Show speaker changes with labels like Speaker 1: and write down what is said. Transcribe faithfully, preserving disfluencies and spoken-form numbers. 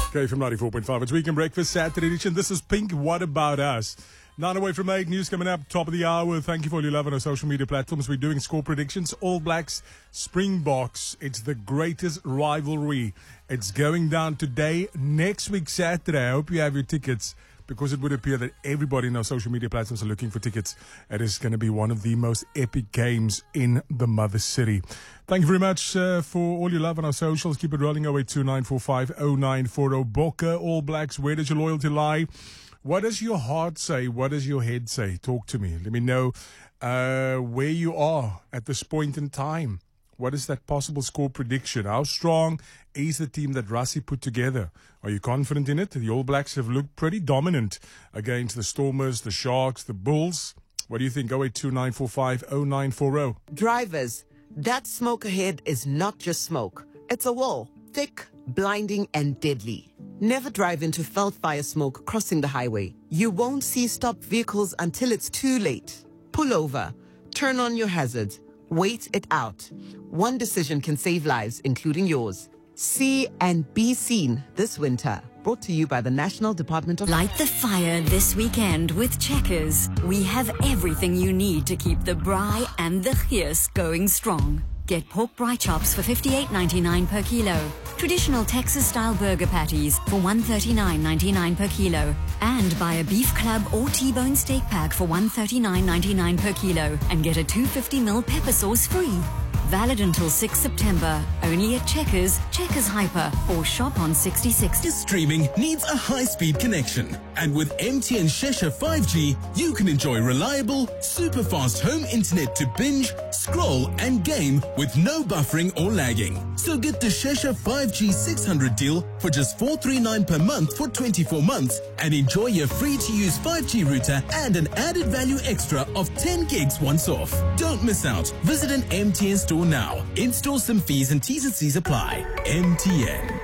Speaker 1: Okay, from ninety-four point five, it's Weekend Breakfast, Saturday edition. This is Pink, What About Us? Nine away from eight, news coming up, top of the hour. Thank you for all your love on our social media platforms. We're doing score predictions. All Blacks, Springboks. It's the greatest rivalry. It's going down today, next week, Saturday. I hope you have your tickets, because it would appear that everybody in our social media platforms are looking for tickets. It is going to be one of the most epic games in the mother city. Thank you very much uh, for all your love on our socials. Keep it rolling. oh eight two nine four five oh nine four oh. Bokke, All Blacks, where does your loyalty lie? What does your heart say? What does your head say? Talk to me. Let me know uh, where you are at this point in time. What is that possible score prediction? How strong is the team that Rassie put together? Are you confident in it? The All Blacks have looked pretty dominant against the Stormers, the Sharks, the Bulls. What do you think? oh eight two nine four five oh nine four oh.
Speaker 2: Drivers, that smoke ahead is not just smoke. It's a wall, thick, blinding, and deadly. Never drive into fire smoke crossing the highway. You won't see stopped vehicles until it's too late. Pull over, turn on your hazards, wait it out. One decision can save lives, including yours. See and be seen this winter. Brought to you by the National Department of...
Speaker 3: Light the fire this weekend with Checkers. We have everything you need to keep the braai and the geus going strong. Get pork braai chops for fifty-eight ninety-nine per kilo. Traditional Texas-style burger patties for one thirty-nine ninety-nine per kilo. And buy a beef club or T-bone steak pack for one thirty-nine ninety-nine per kilo and get a two hundred fifty milliliter pepper sauce free. Valid until sixth September. Only at Checkers, Checkers Hyper, or shop on sixty-six.
Speaker 4: Your streaming needs a high-speed connection. And with M T N Shesha five G, you can enjoy reliable, super-fast home internet to binge, scroll, and game with no buffering or lagging. So get the Shesha five G six hundred deal for just four hundred thirty-nine per month for twenty-four months and enjoy your free-to-use five G router and an added value extra of ten gigs once off. Don't miss out. Visit an M T N store now. In-store, some fees and T's and C's apply. M T N.